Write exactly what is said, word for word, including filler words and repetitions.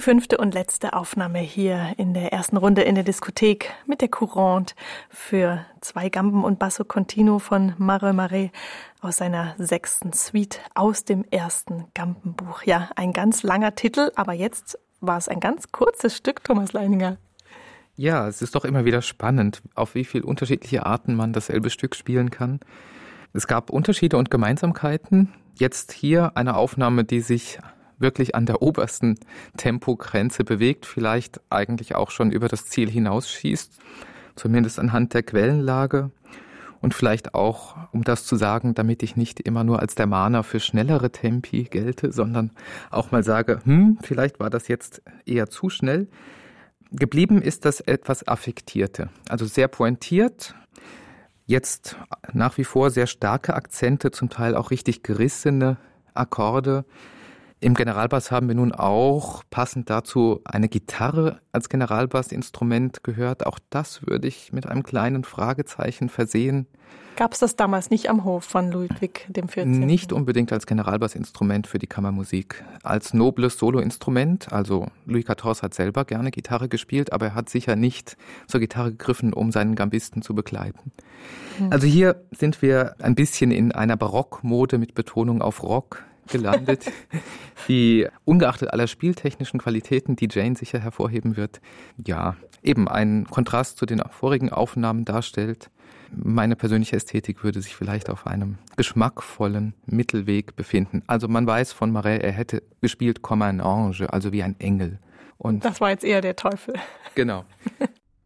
fünfte und letzte Aufnahme hier in der ersten Runde in der Diskothek mit der Courante für zwei Gamben und Basso Continuo von Marois Marais aus seiner sechsten Suite aus dem ersten Gambenbuch. Ja, ein ganz langer Titel, aber jetzt war es ein ganz kurzes Stück, Thomas Leininger. Ja, es ist doch immer wieder spannend, auf wie viele unterschiedliche Arten man dasselbe Stück spielen kann. Es gab Unterschiede und Gemeinsamkeiten. Jetzt hier eine Aufnahme, die sich wirklich an der obersten Tempogrenze bewegt, vielleicht eigentlich auch schon über das Ziel hinausschießt, zumindest anhand der Quellenlage. Und vielleicht auch, um das zu sagen, damit ich nicht immer nur als der Mahner für schnellere Tempi gelte, sondern auch mal sage, hm, vielleicht war das jetzt eher zu schnell. Geblieben ist das etwas Affektierte, also sehr pointiert, jetzt nach wie vor sehr starke Akzente, zum Teil auch richtig gerissene Akkorde. Im Generalbass haben wir nun auch passend dazu eine Gitarre als Generalbassinstrument gehört. Auch das würde ich mit einem kleinen Fragezeichen versehen. Gab es das damals nicht am Hof von Ludwig dem vierzehnten? Nicht unbedingt als Generalbassinstrument für die Kammermusik. Als nobles Soloinstrument, also Louis quatorze hat selber gerne Gitarre gespielt, aber er hat sicher nicht zur Gitarre gegriffen, um seinen Gambisten zu begleiten. Hm. Also hier sind wir ein bisschen in einer Barockmode mit Betonung auf Rock gelandet, die ungeachtet aller spieltechnischen Qualitäten, die Jane sicher hervorheben wird, ja, eben einen Kontrast zu den vorigen Aufnahmen darstellt. Meine persönliche Ästhetik würde sich vielleicht auf einem geschmackvollen Mittelweg befinden. Also man weiß von Marais, er hätte gespielt comme un ange, also wie ein Engel. Und das war jetzt eher der Teufel. Genau.